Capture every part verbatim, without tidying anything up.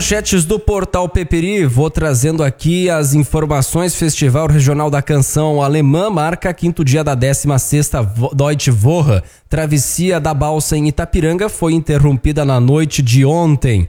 Manchetes do Portal Peperi, vou trazendo aqui as informações. Festival Regional da Canção Alemã marca quinto dia da décima sexta Deutsche Woche. Travessia da Balsa em Itapiranga foi interrompida na noite de ontem.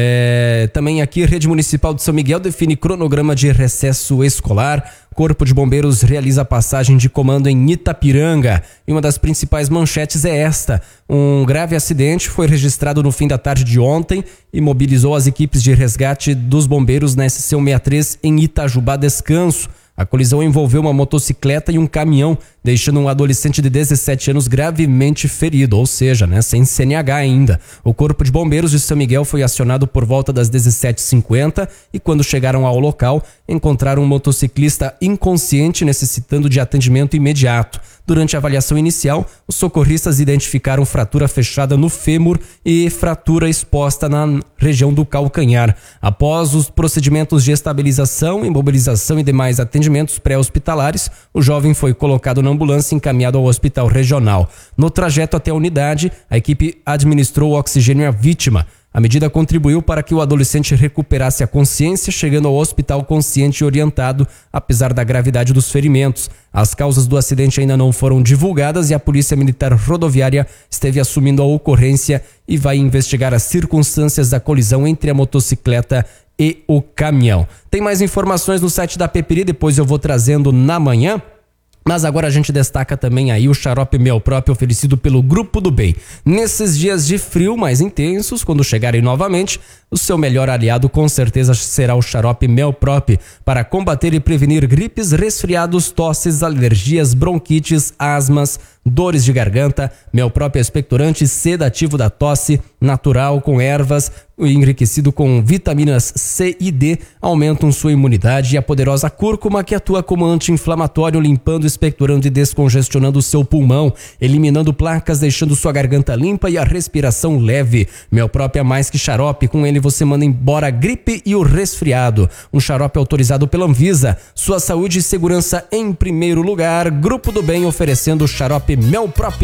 É, também aqui, Rede Municipal de São Miguel define cronograma de recesso escolar. Corpo de Bombeiros realiza passagem de comando em Itapiranga. E uma das principais manchetes é esta: um grave acidente foi registrado no fim da tarde de ontem e mobilizou as equipes de resgate dos bombeiros na S C cento e sessenta e três em Itajubá Descanso. A colisão envolveu uma motocicleta e um caminhão, deixando um adolescente de dezessete anos gravemente ferido, ou seja, né, sem C N H ainda. O Corpo de Bombeiros de São Miguel foi acionado por volta das dezessete e cinquenta e quando chegaram ao local, encontraram um motociclista inconsciente necessitando de atendimento imediato. Durante a avaliação inicial, os socorristas identificaram fratura fechada no fêmur e fratura exposta na região do calcanhar. Após os procedimentos de estabilização, imobilização e demais atendimentos pré-hospitalares, o jovem foi colocado na ambulância e encaminhado ao hospital regional. No trajeto até a unidade, a equipe administrou oxigênio à vítima. A medida contribuiu para que o adolescente recuperasse a consciência, chegando ao hospital consciente e orientado, apesar da gravidade dos ferimentos. As causas do acidente ainda não foram divulgadas e a Polícia Militar Rodoviária esteve assumindo a ocorrência e vai investigar as circunstâncias da colisão entre a motocicleta e o caminhão. Tem mais informações no site da Peperi, depois eu vou trazendo na manhã. Mas agora a gente destaca também aí o xarope Mel Prop oferecido pelo Grupo do Bem. Nesses dias de frio mais intensos, quando chegarem novamente, o seu melhor aliado com certeza será o xarope Mel Prop para combater e prevenir gripes, resfriados, tosses, alergias, bronquites, asmas, dores de garganta. Mel Prop é expectorante sedativo da tosse, natural com ervas, enriquecido com vitaminas C e D, aumentam sua imunidade, e a poderosa cúrcuma que atua como anti-inflamatório, limpando, expectorando e descongestionando o seu pulmão, eliminando placas, deixando sua garganta limpa e a respiração leve. Mel Prop é mais que xarope, com ele você manda embora a gripe e o resfriado. Um xarope autorizado pela Anvisa, sua saúde e segurança em primeiro lugar. Grupo do Bem oferecendo o xarope Mel Prop.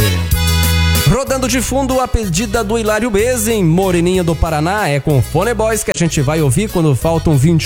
Rodando de fundo a pedida do Hilário Bezem, Moreninha do Paraná, é com Fone Boys que a gente vai ouvir quando faltam vinte